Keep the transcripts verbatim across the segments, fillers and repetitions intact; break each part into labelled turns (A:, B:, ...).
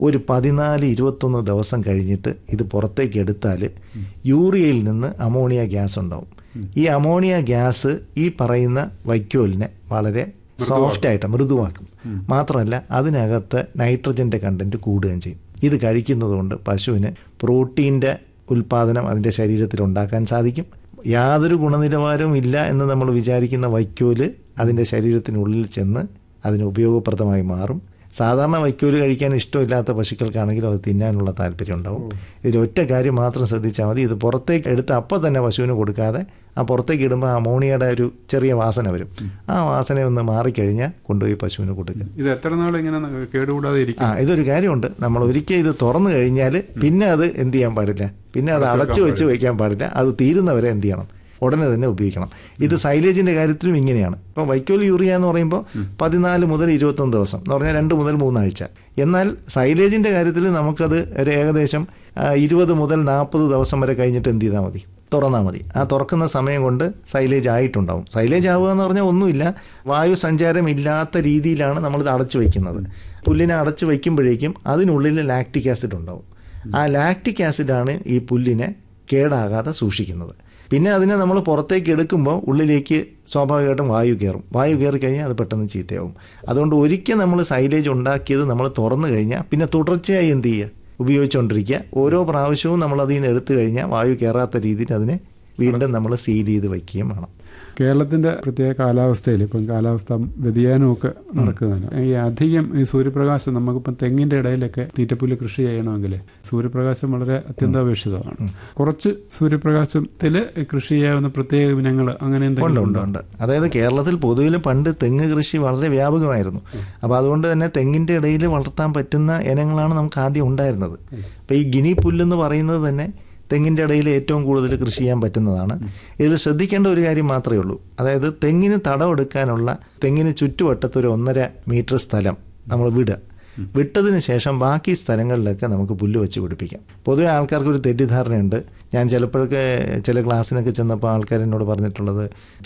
A: ഒരു പതിനാല് ഇരുപത്തൊന്ന് ദിവസം കഴിഞ്ഞിട്ട് ഇത് പുറത്തേക്ക് എടുത്താൽ യൂറിയയിൽ നിന്ന് അമോണിയ ഗ്യാസ് ഉണ്ടാവും. ഈ അമോണിയ ഗ്യാസ് ഈ പറയുന്ന വൈക്കോലിനെ വളരെ സോഫ്റ്റായിട്ട് മൃദുവാക്കും. മാത്രമല്ല അതിനകത്ത് നൈട്രജൻ്റെ കണ്ടൻറ്റ് കൂടുകയും ചെയ്യും. ഇത് കഴിക്കുന്നത് കൊണ്ട് പശുവിന് പ്രോട്ടീൻ്റെ ഉൽപ്പാദനം അതിൻ്റെ ശരീരത്തിൽ ഉണ്ടാക്കാൻ സാധിക്കും. യാതൊരു ഗുണനിലവാരവും ഇല്ല എന്ന് നമ്മൾ വിചാരിക്കുന്ന വൈക്കോല് അതിൻ്റെ ശരീരത്തിനുള്ളിൽ ചെന്ന് അതിന് ഉപയോഗപ്രദമായി മാറും. സാധാരണ വൈക്കോല് കഴിക്കാൻ ഇഷ്ടമില്ലാത്ത പശുക്കൾക്കാണെങ്കിലും അത് തിന്നാനുള്ള താല്പര്യം ഉണ്ടാവും. ഇതിൽ ഒറ്റ കാര്യം മാത്രം ശ്രദ്ധിച്ചാൽ മതി, ഇത് പുറത്തേക്ക് എടുത്ത് അപ്പം തന്നെ പശുവിന് കൊടുക്കാതെ ആ പുറത്തേക്ക് ഇടുമ്പോൾ അമോണിയയുടെ ഒരു ചെറിയ വാസന വരും. ആ വാസന ഒന്ന് മാറിക്കഴിഞ്ഞാൽ കൊണ്ടുപോയി പശുവിന് കൊടുക്കുക.
B: ഇത് എത്ര നാൾ ഇങ്ങനെ കേടുകൂടാതെ ഇരിക്കും?
A: ആ ഇതൊരു കാര്യമുണ്ട്, നമ്മൾ ഒരിക്കൽ ഇത് തുറന്നു കഴിഞ്ഞാൽ പിന്നെ അത് എന്ത് ചെയ്യാൻ പാടില്ല, പിന്നെ അത് അടച്ചു വെച്ച് വയ്ക്കാൻ പാടില്ല. അത് തീരുന്നവരെ എന്ത് ചെയ്യണം, ഉടനെ തന്നെ ഉപയോഗിക്കണം. ഇത് സൈലേജിൻ്റെ കാര്യത്തിലും ഇങ്ങനെയാണ്. ഇപ്പം വൈക്കോൽ യൂറിയ എന്ന് പറയുമ്പോൾ പതിനാല് മുതൽ ഇരുപത്തൊന്ന് ദിവസം എന്ന് പറഞ്ഞാൽ രണ്ട് മുതൽ മൂന്നാഴ്ച. എന്നാൽ സൈലേജിൻ്റെ കാര്യത്തിൽ നമുക്കത് ഒരു ഏകദേശം ഇരുപത് മുതൽ നാൽപ്പത് ദിവസം വരെ കഴിഞ്ഞിട്ട് എന്ത് ചെയ്താൽ മതി, തുറന്നാൽ മതി. ആ തുറക്കുന്ന സമയം കൊണ്ട് സൈലേജ് ആയിട്ടുണ്ടാവും. സൈലേജ് ആവുക എന്ന് പറഞ്ഞാൽ ഒന്നുമില്ല, വായു സഞ്ചാരം ഇല്ലാത്ത രീതിയിലാണ് നമ്മളിത് അടച്ചു വയ്ക്കുന്നത്. പുല്ലിനെ അടച്ചു വയ്ക്കുമ്പോഴേക്കും അതിനുള്ളിൽ ലാക്റ്റിക് ആസിഡ് ഉണ്ടാവും. ആ ലാക്റ്റിക് ആസിഡാണ് ഈ പുല്ലിനെ കേടാകാതെ സൂക്ഷിക്കുന്നത്. പിന്നെ അതിനെ നമ്മൾ പുറത്തേക്ക് എടുക്കുമ്പോൾ ഉള്ളിലേക്ക് സ്വാഭാവികമായിട്ടും വായു കയറും. വായു കയറി കഴിഞ്ഞാൽ അത് പെട്ടെന്ന് ചീത്തയാവും. അതുകൊണ്ട് ഒരിക്കൽ നമ്മൾ സൈലേജ് ഉണ്ടാക്കിയത് നമ്മൾ തുറന്നു കഴിഞ്ഞാൽ പിന്നെ തുടർച്ചയായി എന്ത് ചെയ്യുക, ഉപയോഗിച്ചുകൊണ്ടിരിക്കുക. ഓരോ പ്രാവശ്യവും നമ്മൾ അതിൽ നിന്ന് എടുത്തു കഴിഞ്ഞാൽ വായു കയറാത്ത രീതിയിൽ അതിനെ വീണ്ടും നമ്മൾ സീൽ ചെയ്ത് വയ്ക്കുകയും വേണം.
B: കേരളത്തിൻ്റെ പ്രത്യേക കാലാവസ്ഥയിൽ ഇപ്പം കാലാവസ്ഥ വ്യതിയാനമൊക്കെ നടക്കുന്നതാണ്. ഈ അധികം ഈ സൂര്യപ്രകാശം, നമുക്കിപ്പം തെങ്ങിൻ്റെ ഇടയിലൊക്കെ തീറ്റപ്പുല്ല് കൃഷി ചെയ്യണമെങ്കിൽ സൂര്യപ്രകാശം വളരെ അത്യന്താപേക്ഷിതമാണ്. കുറച്ച് സൂര്യപ്രകാശത്തിൽ കൃഷി ചെയ്യാവുന്ന പ്രത്യേക ഇനങ്ങൾ അങ്ങനെ എന്തെങ്കിലും
A: ഉണ്ട് ഉണ്ട് അതായത് കേരളത്തിൽ പൊതുവിൽ പണ്ട് തെങ്ങ് കൃഷി വളരെ വ്യാപകമായിരുന്നു. അപ്പോൾ അതുകൊണ്ട് തന്നെ തെങ്ങിൻ്റെ ഇടയിൽ വളർത്താൻ പറ്റുന്ന ഇനങ്ങളാണ് നമുക്ക് ആദ്യം ഉണ്ടായിരുന്നത്. അപ്പോൾ ഈ ഗിനി പുല്ലെന്ന് പറയുന്നത് തന്നെ തെങ്ങിൻ്റെ ഇടയിൽ ഏറ്റവും കൂടുതൽ കൃഷി ചെയ്യാൻ പറ്റുന്നതാണ്. ഇതിൽ ശ്രദ്ധിക്കേണ്ട ഒരു കാര്യം മാത്രമേ ഉള്ളൂ, അതായത് തെങ്ങിന് തടമെടുക്കാനുള്ള തെങ്ങിന് ചുറ്റുവട്ടത്തൊരു ഒന്നര മീറ്റർ സ്ഥലം നമ്മൾ വിടുക. വിട്ടതിന് ശേഷം ബാക്കി സ്ഥലങ്ങളിലൊക്കെ നമുക്ക് പുല്ല് വെച്ച് പിടിപ്പിക്കാം. പൊതുവെ ആൾക്കാർക്കൊരു തെറ്റിദ്ധാരണയുണ്ട്. ഞാൻ ചിലപ്പോഴൊക്കെ ചില ക്ലാസ്സിനൊക്കെ ചെന്നപ്പോൾ ആൾക്കാർ എന്നോട് പറഞ്ഞിട്ടുള്ളത്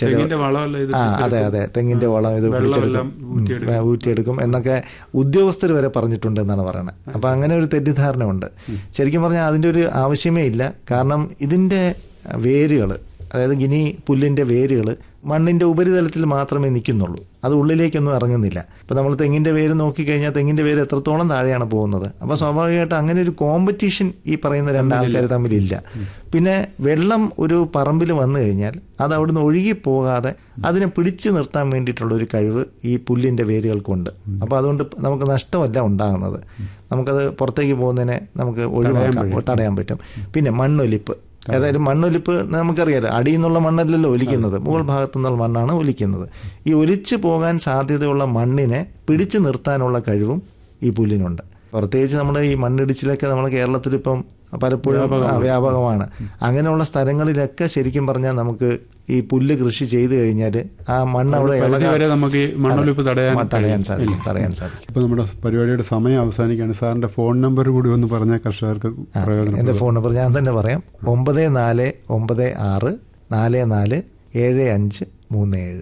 A: ആ അതെ അതെ തെങ്ങിൻ്റെ വളം ഇത് പിടിച്ചെടുക്കും, ഊറ്റിയെടുക്കും എന്നൊക്കെ ഉദ്യോഗസ്ഥർ വരെ പറഞ്ഞിട്ടുണ്ട് എന്നാണ് പറയുന്നത്. അപ്പോൾ അങ്ങനെ ഒരു തെറ്റിദ്ധാരണ ഉണ്ട്. ശരിക്കും പറഞ്ഞാൽ അതിൻ്റെ ഒരു ആവശ്യമേ ഇല്ല. കാരണം ഇതിൻ്റെ വേരുകൾ, അതായത് ഗിനി പുല്ലിൻ്റെ വേരുകൾ മണ്ണിൻ്റെ ഉപരിതലത്തിൽ മാത്രമേ നിൽക്കുന്നുള്ളൂ, അത് ഉള്ളിലേക്കൊന്നും ഇറങ്ങുന്നില്ല. ഇപ്പോൾ നമ്മൾ തെങ്ങിൻ്റെ വേര് നോക്കിക്കഴിഞ്ഞാൽ തെങ്ങിൻ്റെ വേര് എത്രത്തോളം താഴെയാണ് പോകുന്നത്. അപ്പോൾ സ്വാഭാവികമായിട്ട് അങ്ങനെ ഒരു കോമ്പറ്റീഷൻ ഈ പറയുന്ന രണ്ടാൾക്കാർ തമ്മിലില്ല. പിന്നെ വെള്ളം ഒരു പറമ്പിൽ വന്നു കഴിഞ്ഞാൽ അത് അവിടുന്ന് ഒഴുകിപ്പോകാതെ അതിനെ പിടിച്ചു നിർത്താൻ വേണ്ടിയിട്ടുള്ള ഒരു കഴിവ് ഈ പുല്ലിൻ്റെ വേരുകൾക്കുണ്ട്. അപ്പോൾ അതുകൊണ്ട് നമുക്ക് നഷ്ടമല്ല ഉണ്ടാകുന്നത്, നമുക്കത് പുറത്തേക്ക് പോകുന്നതിനെ നമുക്ക് ഒഴിവാക്കാം, തടയാൻ പറ്റും. പിന്നെ മണ്ണൊലിപ്പ്, ഏതായാലും മണ്ണൊലിപ്പ് നമുക്കറിയാലോ, അടിയിൽ നിന്നുള്ള മണ്ണല്ലല്ലോ ഒലിക്കുന്നത്, മുകൾ ഭാഗത്തു നിന്നുള്ള മണ്ണാണ് ഒലിക്കുന്നത്. ഈ ഒലിച്ചു പോകാൻ സാധ്യതയുള്ള മണ്ണിനെ പിടിച്ചു നിർത്താനുള്ള കഴിവും ഈ പുല്ലിനുണ്ട്. പ്രത്യേകിച്ച് നമ്മുടെ ഈ മണ്ണിടിച്ചിലൊക്കെ നമ്മുടെ കേരളത്തിലിപ്പം പലപ്പോഴും വ്യാപകമാണ്. അങ്ങനെയുള്ള സ്ഥലങ്ങളിലൊക്കെ ശരിക്കും പറഞ്ഞാൽ നമുക്ക് ഈ പുല്ല് കൃഷി ചെയ്തു കഴിഞ്ഞാൽ ആ മണ്ണ് അവിടെ
B: നമുക്ക് മണ്ണൊലിപ്പ് തടയാൻ
A: തടയാൻ സാധിക്കും തടയാൻ സാധിക്കും
B: ഇപ്പോൾ നമ്മുടെ പരിപാടിയുടെ സമയം അവസാനിക്കുകയാണ്. സാറിൻ്റെ ഫോൺ നമ്പർ കൂടി ഒന്ന് പറഞ്ഞാൽ കർഷകർക്ക് പ്രയോജനം.
A: എൻ്റെ ഫോൺ നമ്പർ ഞാൻ തന്നെ പറയാം: ഒമ്പത് നാല് ഒമ്പത് ആറ് നാല് നാല് ഏഴ് അഞ്ച് മൂന്ന് ഏഴ്.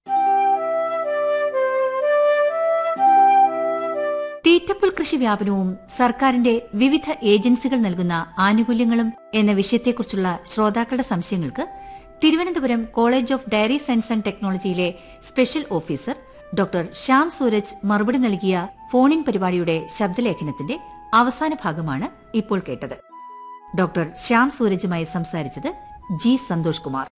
C: തീറ്റപ്പുൽ കൃഷി വ്യാപനവും സർക്കാരിന്റെ വിവിധ ഏജൻസികൾ നൽകുന്ന ആനുകൂല്യങ്ങളും എന്ന വിഷയത്തെക്കുറിച്ചുള്ള ശ്രോതാക്കളുടെ സംശയങ്ങൾക്ക് Thiruvananthapuram college of dairy science and ടെക്നോളജിയിലെ special officer doctor Shyam Sooraj മറുപടി നൽകിയ ഫോണിൻ പരിപാടിയുടെ ശബ്ദലേഖനത്തിന്റെ അവസാന ഭാഗമാണ് ഇപ്പോൾ കേട്ടത്. ഡോക്ടർ ശ്യാം സൂരജുമായി സംസാരിച്ചത് ജി സന്തോഷ് കുമാർ.